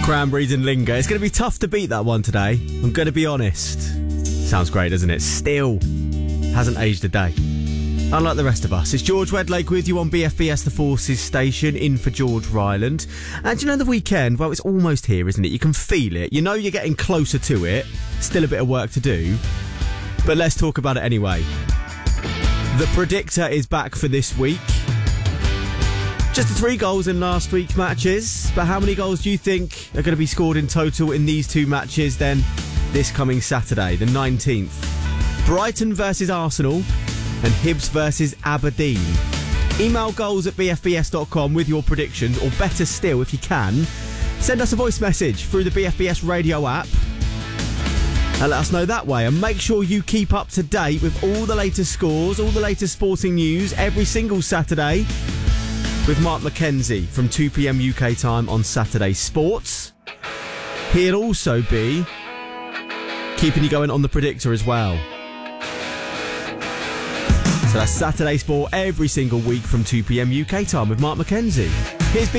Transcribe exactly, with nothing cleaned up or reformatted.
Cranberries and Linger. It's going to be tough to beat that one today. I'm going to be honest. Sounds great, doesn't it? Still hasn't aged a day. Unlike the rest of us. It's George Wedlake with you on B F B S The Forces station, in for George Ryland. And you know the weekend, well, it's almost here, isn't it? You can feel it. You know you're getting closer to it. Still a bit of work to do. But let's talk about it anyway. The Predictor is back for this week. Just the three goals in last week's matches. But how many goals do you think are going to be scored in total in these two matches then this coming Saturday, the nineteenth? Brighton versus Arsenal and Hibs versus Aberdeen. Email goals at b f b s dot com with your predictions, or better still, if you can, send us a voice message through the B F B S radio app and let us know that way. And make sure you keep up to date with all the latest scores, all the latest sporting news every single Saturday with Mark McKenzie from two p.m. U K time on Saturday Sports. He'll also be keeping you going on the Predictor as well. So that's Saturday Sport every single week from two p.m. U K time with Mark McKenzie. Here's